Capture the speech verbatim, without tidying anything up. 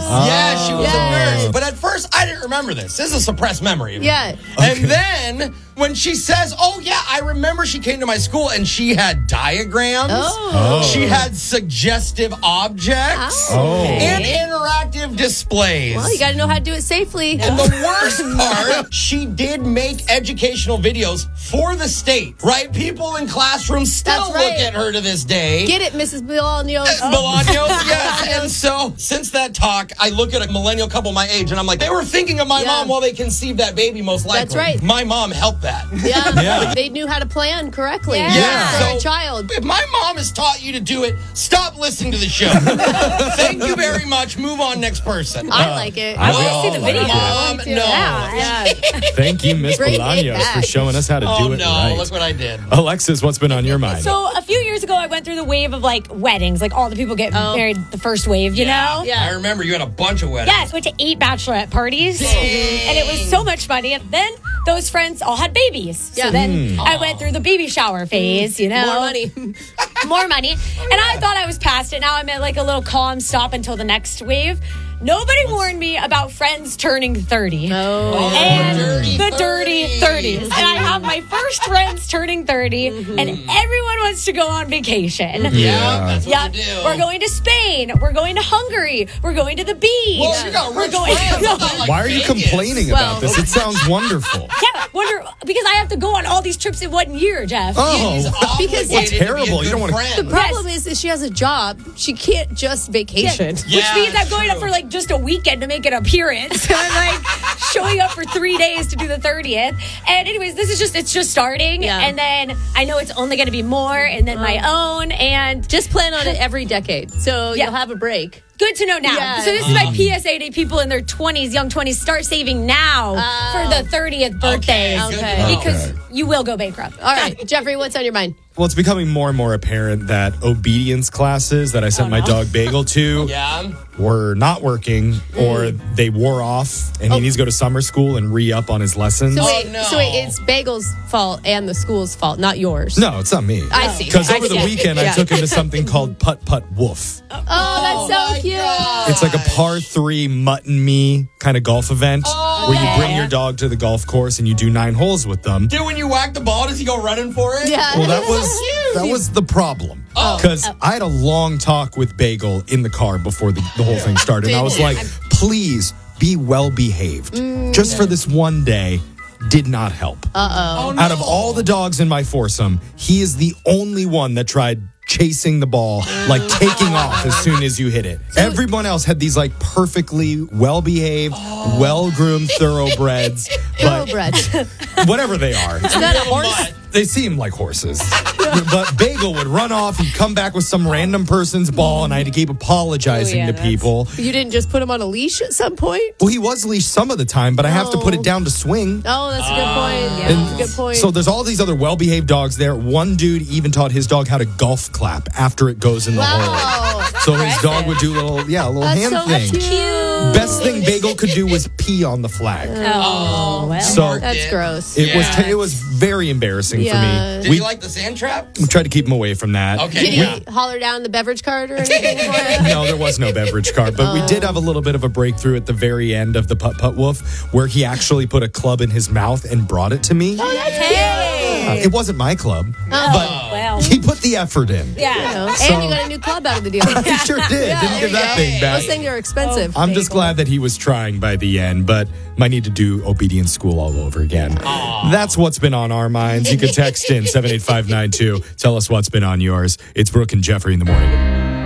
Oh. Yeah, she was Yes. a nurse. But at first, I didn't remember this. This is a suppressed memory. Yeah. And then when she says, oh, yeah, I remember she came to my school and she had diagrams. Oh. She had suggestive objects Oh. and interactive displays. Well, you got to know how to do it safely. And the worst part, she did make educational videos for the state, right? People in classrooms still That's right. look at her to this day. Get it, Missus Bolaños. Bolaños, yes. And so, since that talk, I look at a millennial couple my age, and I'm like, they were thinking of my Yeah. mom while they conceived that baby, most likely. That's right. My mom helped that. Yeah. Yeah. They knew how to plan correctly. Yeah. Yeah. For a So- child. If my mom has taught you to do it, stop listening to the show. Thank you very much. Move on, next person. I like it. I want to all see the like video. it. Mom, no. Yeah. Yeah. Thank you, Miss Bring it Bolaños, for back. showing us how to Oh, do it no. right. Look what I did. Alexis, what's been on your mind? So a few years ago, I went through the wave of like weddings, like all the people get Oh. married the first wave, you know? Yeah. I remember you had a bunch of weddings. Yes, went to eight bachelorette parties, and it was so much money. And then those friends all had babies. Yeah. So then I went through the baby shower phase, you know? More money. More money. And I thought I was past it. Now I'm at like a little calm stop until the next wave. Nobody warned me about friends turning thirty. Oh. And dirty the dirty thirties. thirties. And I have my first friends turning thirty, and everyone wants to go on vacation. Yeah, that's what Yeah, you do. we're going to Spain. We're going to Hungary. We're going to the beach. Well, you got we're rich going. friends. No. It's not like Why are you Vegas. complaining Well- about this? It sounds wonderful. Yeah, wonder because I have to go on all these trips in one year, Jeff. He's Oh, Because obligated it's to be a terrible. You good don't wanna- friend. The problem is, is she has a job. She can't just vacation. Which Yeah, means I'm going up true. for like just a weekend to make an appearance. So I'm like showing up for three days to do the thirtieth. And anyways, this is just, it's just starting. Yeah. And then I know it's only going to be more and then my own. And Just plan on it every decade. So Yeah. you'll have a break. good to know now. Yeah. So this is my P S A to people in their twenties, young twenties. Start saving now Oh. for the thirtieth birthdays. Okay, good Okay. to know. Because you will go bankrupt. All right, Jeffrey, what's on your mind? well, it's becoming more and more apparent that obedience classes that I sent my dog Bagel to Yeah. were not working, or they wore off, and he needs to go to summer school and re-up on his lessons. So Oh, wait, no. so wait, it's Bagel's fault and the school's fault, not yours. No, it's not me. I see. Because I over the see. weekend, I Yeah. took him to something called Putt Putt Woof. Oh, that's so my cute. God. It's like a par three mutton me kind of golf event where you bring your dog to the golf course and you do nine holes with them. Dude, when you whack the ball, does he go running for it? Yeah. Well, that was that was the problem. Because I had a long talk with Bagel in the car before the, the whole thing started. And I was like, please be well behaved. Just for this one day. Did not help. Uh-oh. Oh, no. Out of all the dogs in my foursome, he is the only one that tried chasing the ball, like taking off as soon as you hit it. Everyone else had these like perfectly well-behaved, well-groomed thoroughbreds. But Thoroughbred. whatever they are. Is that a horse? They seem like horses. But Bagel would run off, he'd come back with some random person's ball, and I had to keep apologizing Oh, yeah, to that's- people. You didn't just put him on a leash at some point? Well, he was leashed some of the time, but I have to put it down to swing. Oh, that's a good point. Yeah, And that's a good point. So there's all these other well-behaved dogs there. One dude even taught his dog how to golf clap after it goes in the hole. wow. So his dog would do a little, yeah, a little That's hand so thing. cute. Best thing Bagel could do was pee on the flag. Oh, well. So That's Yeah. gross. it was Yeah. it was very embarrassing Yeah. for me. Did We you like the sand trap? tried to keep him away from that. Okay. Did he Yeah. holler down the beverage cart or anything for it? No, there was no beverage cart, but we did have a little bit of a breakthrough at the very end of the Putt Putt Woof, where he actually put a club in his mouth and brought it to me. Hey. It wasn't my club, but Well. he put the effort in. You Yeah. know, So- and you got a new club out of the deal. He sure did. Yeah, Didn't there give you that go. thing back. Those things are expensive. I'm just glad that he was trying by the end, but might need to do obedience school all over again. That's what's been on our minds. You can text in seven eight five nine two. Tell us what's been on yours. It's Brooke and Jeffrey in the morning.